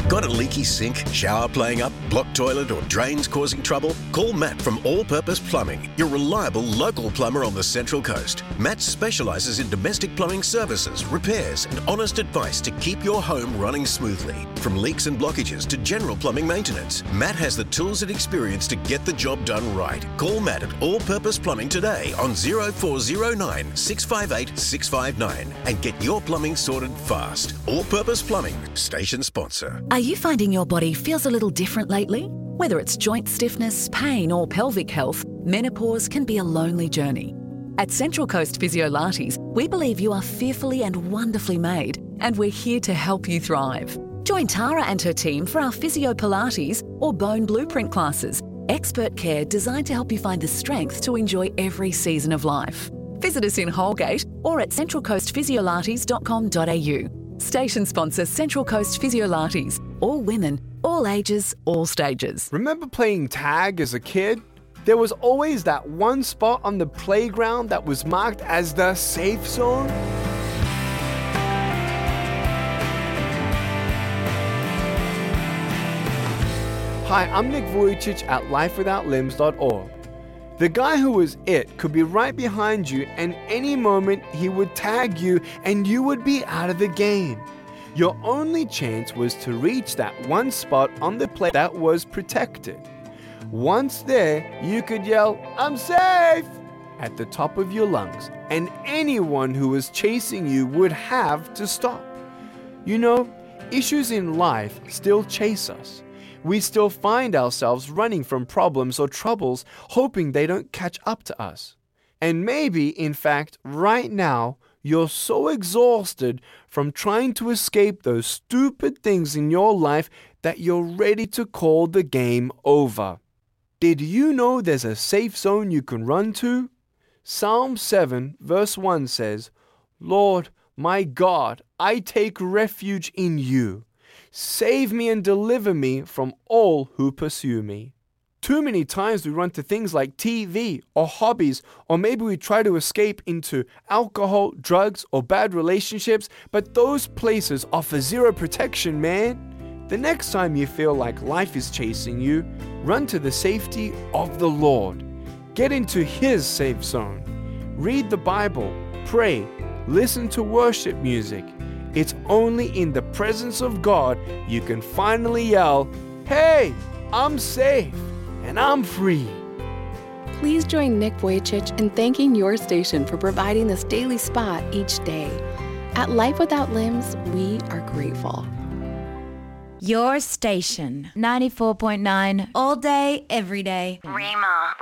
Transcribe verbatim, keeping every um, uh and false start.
Got a leaky sink, shower playing up, blocked toilet or drains causing trouble? Call Matt from All Purpose Plumbing, your reliable local plumber on the Central Coast. Matt specialises in domestic plumbing services, repairs and honest advice to keep your home running smoothly. From leaks and blockages to general plumbing maintenance, Matt has the tools and experience to get the job done right. Call Matt at All Purpose Plumbing today on zero four zero nine, six five eight, six five nine and get your plumbing sorted fast. All Purpose Plumbing, station sponsor. Are you finding your body feels a little different lately? Whether it's joint stiffness, pain or pelvic health, menopause can be a lonely journey. At Central Coast Physiolates, we believe you are fearfully and wonderfully made, and we're here to help you thrive. Join Tara and her team for our Physio Pilates or Bone Blueprint classes. Expert care designed to help you find the strength to enjoy every season of life. Visit us in Holgate or at central coast physiolates dot com dot a u. Station sponsor Central Coast Physiolates. All women, all ages, all stages. Remember playing tag as a kid? There was always that one spot on the playground that was marked as the safe zone. Hi, I'm Nick Vujicic at life without limbs dot org. The guy who was it could be right behind you, and any moment he would tag you and you would be out of the game. Your only chance was to reach that one spot on the play that was protected. Once there, you could yell, "I'm safe!" at the top of your lungs, and anyone who was chasing you would have to stop. You know, issues in life still chase us. We still find ourselves running from problems or troubles, hoping they don't catch up to us. And maybe, in fact, right now, you're so exhausted from trying to escape those stupid things in your life that you're ready to call the game over. Did you know there's a safe zone you can run to? Psalm seven, verse one says, "Lord, my God, I take refuge in you. Save me and deliver me from all who pursue me." Too many times we run to things like T V or hobbies, or maybe we try to escape into alcohol, drugs, or bad relationships, but those places offer zero protection, man. The next time you feel like life is chasing you, run to the safety of the Lord. Get into His safe zone. Read the Bible, pray, listen to worship music. It's only in the presence of God you can finally yell, "Hey, I'm safe and I'm free." Please join Nick Vujicic in thanking your station for providing this daily spot each day. At Life Without Limbs, we are grateful. Your station, ninety-four point nine, all day, every day. Rima.